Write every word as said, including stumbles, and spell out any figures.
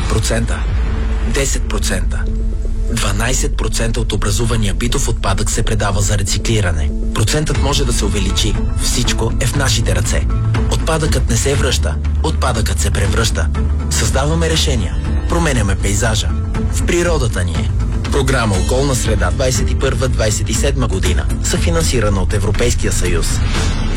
процента, десет процента, дванайсет процента от образувания битов отпадък се предава за рециклиране. Процентът може да се увеличи. Всичко е в нашите ръце. Отпадъкът не се връща, отпадъкът се превръща. Създаваме решения, променяме пейзажа. В природата ни е. Програма Околна среда двайсет и първа - двайсет и седма година, съфинансирана от Европейския съюз.